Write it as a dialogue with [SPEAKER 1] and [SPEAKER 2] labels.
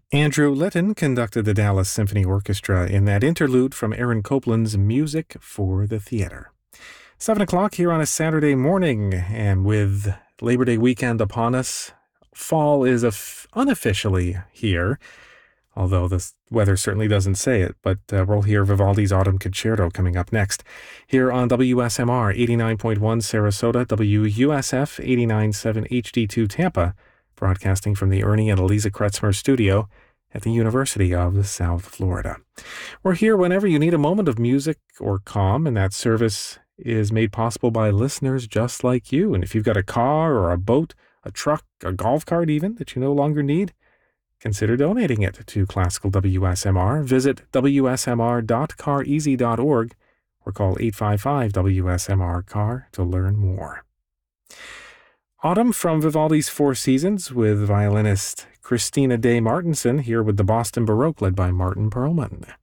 [SPEAKER 1] Andrew Litton conducted the Dallas Symphony Orchestra in that interlude from Aaron Copland's Music for the Theater. 7 o'clock here on a Saturday morning, and with Labor Day weekend upon us, fall is unofficially here, although the weather certainly doesn't say it, but we'll hear Vivaldi's Autumn Concerto coming up next. Here on WSMR 89.1 Sarasota, WUSF 89.7 HD2 Tampa, broadcasting from the Ernie and Eliza Kretzmer studio at the University of South Florida. We're here whenever you need a moment of music or calm, and that service is made possible by listeners just like you. And if you've got a car or a boat, a truck, a golf cart even, that you no longer need, consider donating it to Classical WSMR. Visit wsmr.careasy.org or call 855-WSMR-CAR to learn more. Autumn from Vivaldi's Four Seasons with violinist Christina Day Martinson, here with the Boston Baroque led by Martin Perlman.